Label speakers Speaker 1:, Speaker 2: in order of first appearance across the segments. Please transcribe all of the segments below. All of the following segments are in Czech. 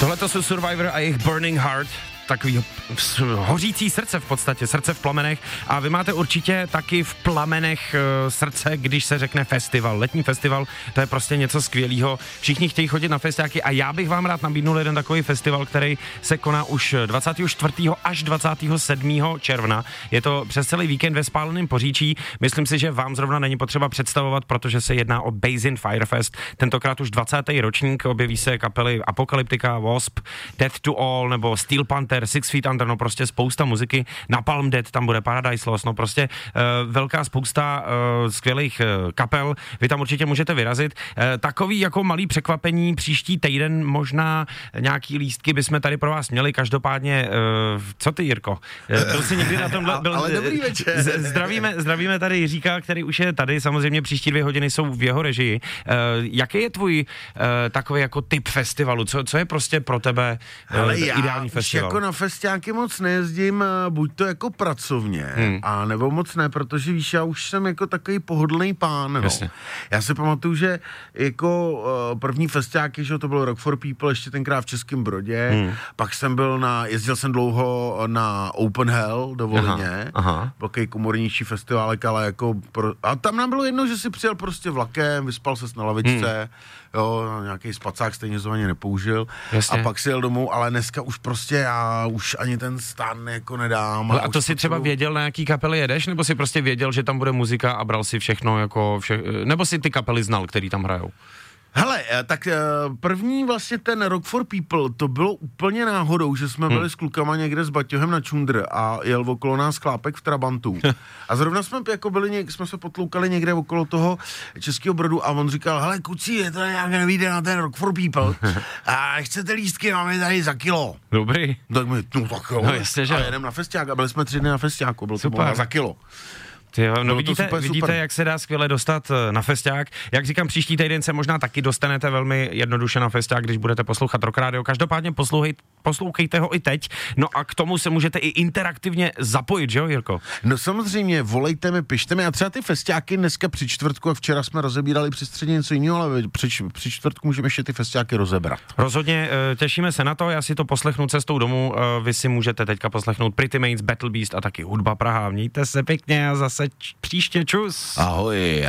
Speaker 1: Tohleto jsou Survivor a jejich Burning Heart, takový hořící srdce v podstatě, srdce v plamenech, a vy máte určitě taky v plamenech srdce, když se řekne festival, letní festival, to je prostě něco skvělého. Všichni chtějí chodit na festiáky a já bych vám rád nabídnul jeden takový festival, který se koná už 24. až 27. června. Je to přes celý víkend ve Spáleném Poříčí. Myslím si, že vám zrovna není potřeba představovat, protože se jedná o Basin Firefest. Tentokrát už 20. ročník, objeví se kapely Apocalyptica, Wasp, Death to All nebo Steel Panther, Six Feet Under, no prostě spousta muziky, Napalm Death, tam bude Paradise Lost, no prostě velká spousta skvělých kapel, vy tam určitě můžete vyrazit. Takový jako malý překvapení, příští týden možná nějaký lístky bychom tady pro vás měli, každopádně, co ty, Jirko? Byl jsi někdy na tomhle?
Speaker 2: Ale dobrý večer.
Speaker 1: Zdravíme tady Jiříka, který už je tady, samozřejmě příští 2 hodiny jsou v jeho režii. Jaký je tvůj takový jako typ festivalu? Co je prostě pro tebe ideální festival?
Speaker 2: Jako na festiáky moc nejezdím, buď to jako pracovně, a nebo moc ne, protože víš, já už jsem jako takový pohodlný pán, no. Já si pamatuju, že jako první festiáky, že to byl Rock for People, ještě tenkrát v Českém Brodě, pak jsem byl jezdil jsem dlouho na Open Hell do Volyně, takový komornější festiválek, ale jako, a tam nám bylo jedno, že si přijel prostě vlakem, vyspal ses na lavičce, jo, nějaký spacák stejně to ani nepoužil.
Speaker 1: Jasně.
Speaker 2: A pak si jel domů, ale dneska už prostě já už ani ten stan jako nedám.
Speaker 1: A to si třeba věděl, na jaký kapely jedeš, nebo si prostě věděl, že tam bude muzika a bral si všechno jako nebo si ty kapely znal, který tam hrajou?
Speaker 2: Hele, tak první vlastně ten Rock for People, to bylo úplně náhodou, že jsme byli s klukama někde s baťohem na čundr a jel okolo nás Klápek v Trabantu. A zrovna jsme jako jsme se potloukali někde okolo toho Českého Brodu a on říkal, hele kuci, to nějak nevíde na ten Rock for People a chcete lístky, máme tady za kilo.
Speaker 1: Dobrý.
Speaker 2: Tak my, no tak jo,
Speaker 1: no, jasně, že?
Speaker 2: A jedem na festiák a byli jsme 3 dny na festiáku, bylo
Speaker 1: super.
Speaker 2: To za kilo.
Speaker 1: No vidíte, jak se dá skvěle dostat na festiák. Jak říkám, příští týden se možná taky dostanete velmi jednoduše na festiák, když budete poslouchat Rock Radio. Každopádně poslouchejte ho i teď. No a k tomu se můžete i interaktivně zapojit, že jo, Jirko?
Speaker 2: No samozřejmě, volejte mi, pište mi. A třeba ty festiáky dneska při čtvrtku, a včera jsme rozebírali při středě něco jiného, ale při čtvrtku můžeme ještě ty festiáky rozebrat. Rozhodně
Speaker 1: těšíme se na to, já si to poslechnu cestou domů. Vy si můžete teďka poslechnout Pretty Mates, Battle Beast a taky Hudba Praha. Mějte se pěkně a zase příště, čus.
Speaker 2: Ahoj.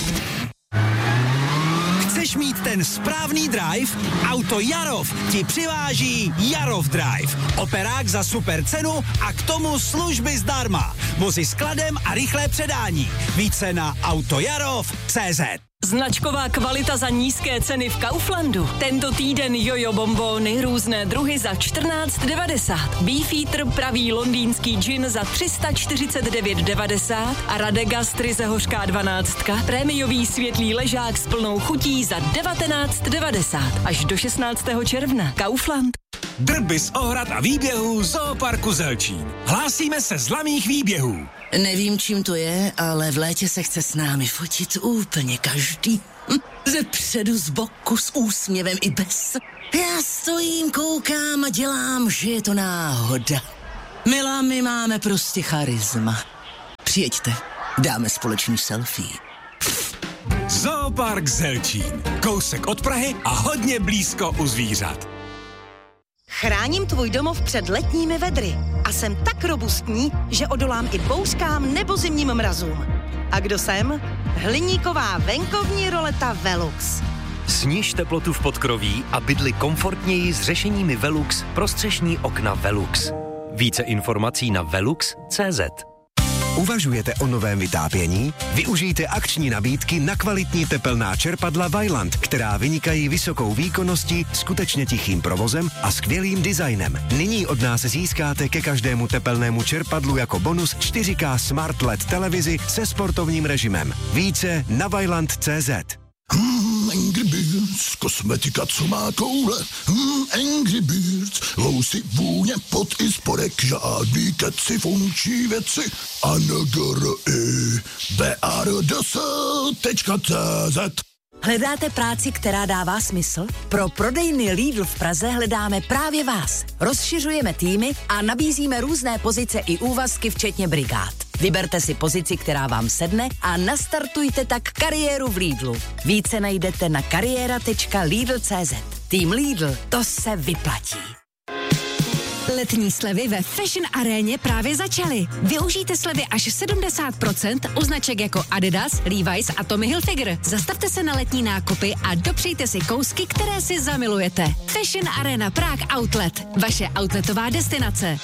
Speaker 3: Chceš mít ten správný drive? Auto Jarov ti přiváží Jarov Drive. Operák za super cenu a k tomu služby zdarma. Vozy s kladem a rychlé předání. Více na autojarov.cz.
Speaker 4: Značková kvalita za nízké ceny v Kauflandu. Tento týden jojo bombóny, různé druhy za 14,90. Beefeater pravý londýnský gin za 349,90 a Radegast ryze hořká 12. Prémiový světlý ležák s plnou chutí za 19,90. Až do 16. června. Kaufland.
Speaker 3: Drby z ohrad a výběhů Zooparku Zelčín. Hlásíme se z laných výběhů.
Speaker 5: Nevím, čím to je, ale v létě se chce s námi fotit úplně každý. Ze předu, z boku, s úsměvem i bez. Já stojím, koukám a dělám, že je to náhoda. Milá, my máme prostě charisma. Přijeďte, dáme společný selfie.
Speaker 3: Zoopark Zelčín. Kousek od Prahy a hodně blízko u zvířat.
Speaker 6: Chráním tvůj domov před letními vedry a jsem tak robustní, že odolám i bouřkám nebo zimním mrazům. A kdo jsem? Hliníková venkovní roleta Velux.
Speaker 7: Sniž teplotu v podkroví a bydli komfortněji s řešeními Velux pro střešní okna Velux. Více informací na velux.cz.
Speaker 8: Uvažujete o novém vytápění? Využijte akční nabídky na kvalitní tepelná čerpadla Vaillant, která vynikají vysokou výkonností, skutečně tichým provozem a skvělým designem. Nyní od nás získáte ke každému tepelnému čerpadlu jako bonus 4K Smart LED televizi se sportovním režimem. Více na Vaillant.cz.
Speaker 9: Angry Birds, kosmetika, co má koule. Angry Birds, lousy, vůně, pot i spodek, žádný keci, funkční věci. BARDS.cz.
Speaker 6: Hledáte práci, která dává smysl? Pro prodejny Lidl v Praze hledáme právě vás. Rozšiřujeme týmy a nabízíme různé pozice i úvazky, včetně brigád. Vyberte si pozici, která vám sedne a nastartujte tak kariéru v Lidlu. Více najdete na kariéra.lidl.cz. Tým Lidl, to se vyplatí.
Speaker 10: Letní slevy ve Fashion Aréně právě začaly. Využijte slevy až 70% u značek jako Adidas, Levi's a Tommy Hilfiger. Zastavte se na letní nákupy a dopřejte si kousky, které si zamilujete. Fashion Arena Prague Outlet. Vaše outletová destinace.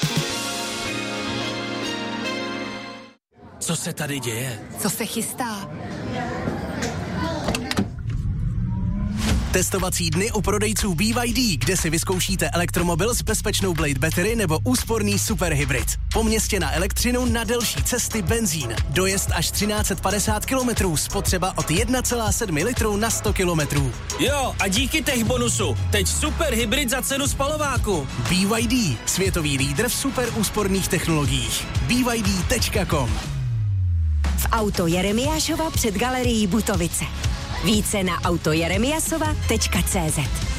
Speaker 11: Co se tady děje?
Speaker 10: Co se chystá?
Speaker 11: Testovací dny u prodejců BYD, kde si vyzkoušíte elektromobil s bezpečnou Blade Battery nebo úsporný superhybrid. Po městě na elektřinu, na delší cesty benzín. Dojezd až 1350 km, spotřeba od 1,7 litru na 100 km.
Speaker 12: Jo, a díky tech bonusu, teď superhybrid za cenu spalováku.
Speaker 11: BYD, světový lídr v super úsporných technologiích. BYD.com.
Speaker 10: V Auto Jeremiášova před galerií Butovice. Více na autojeremiasova.cz.